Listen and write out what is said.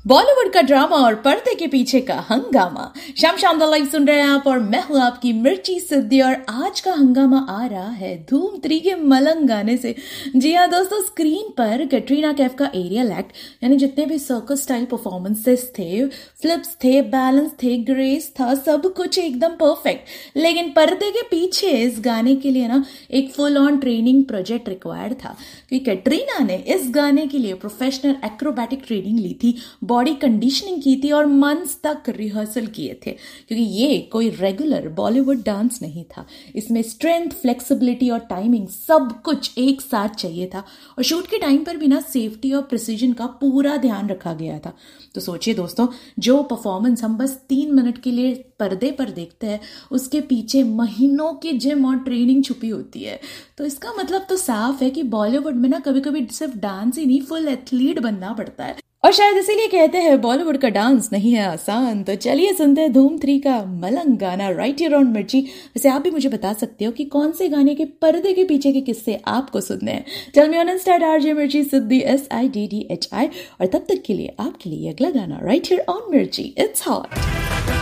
बॉलीवुड का ड्रामा और पर्दे के पीछे का हंगामा। शाम शाम लाइव सुन रहे हैं आप और मैं हूं आपकी मिर्ची सिद्धि। और आज का हंगामा आ रहा है धूम 3 के मलंग गाने से। जी हाँ दोस्तों, स्क्रीन पर कैटरीना कैफ का एरियल एक्ट यानी जितने भी सर्कस स्टाइल परफॉर्मेंसेस थे, फ्लिप्स थे, बैलेंस थे, ग्रेस था, सब कुछ एकदम परफेक्ट। लेकिन पर्दे के पीछे इस गाने के लिए ना एक full on training project required था, क्योंकि कैटरीना ने इस गाने के लिए प्रोफेशनल एक्रोबैटिक ट्रेनिंग ली थी, बॉडी कंडीशनिंग की थी और मंथ्स तक रिहर्सल किए थे, क्योंकि ये कोई रेगुलर बॉलीवुड डांस नहीं था। इसमें स्ट्रेंथ, फ्लेक्सिबिलिटी और टाइमिंग सब कुछ एक साथ चाहिए था। और शूट के टाइम पर भी ना सेफ्टी और प्रिसीजन का पूरा ध्यान रखा गया था। तो सोचिए दोस्तों, जो परफॉर्मेंस हम बस 3 मिनट के लिए पर्दे पर देखते हैं, उसके पीछे महीनों की जिम और ट्रेनिंग छुपी होती है। तो इसका मतलब तो साफ है कि बॉलीवुड में ना कभी कभी सिर्फ डांस ही नहीं, फुल एथलीट बनना पड़ता है। और शायद इसीलिए कहते हैं बॉलीवुड का डांस नहीं है आसान। तो चलिए सुनते हैं धूम 3 का मलंग गाना राइट हियर ऑन मिर्ची। वैसे आप भी मुझे बता सकते हो कि कौन से गाने के पर्दे के पीछे के किस्से आपको सुनने हैं। Tell me on Insta @RJ मिर्ची सिद्धि SIDDHI। और तब तक के लिए आपके लिए अगला गाना राइट हियर ऑन मिर्ची। It's hot.